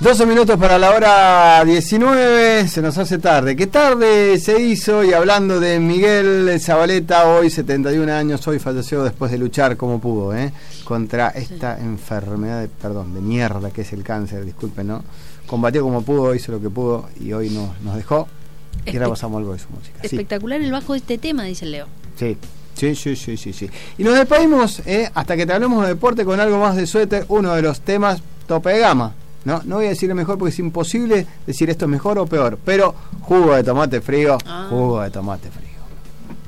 12 minutos para la hora 19, se nos hace tarde. ¿Qué tarde se hizo? Y hablando de Miguel Zabaleta, hoy 71 años, hoy falleció después de luchar como pudo, contra esta enfermedad, de mierda que es el cáncer, disculpen, ¿no? Combatió como pudo, hizo lo que pudo y hoy nos dejó. Y ahora pasamos algo de su música. Espectacular el bajo de este tema, dice Leo. Sí. Sí. Y nos despedimos hasta que te hablemos de deporte con algo más de Suéter, uno de los temas tope de gama. No voy a decir el mejor porque es imposible decir esto es mejor o peor, pero jugo de tomate frío, jugo de tomate frío.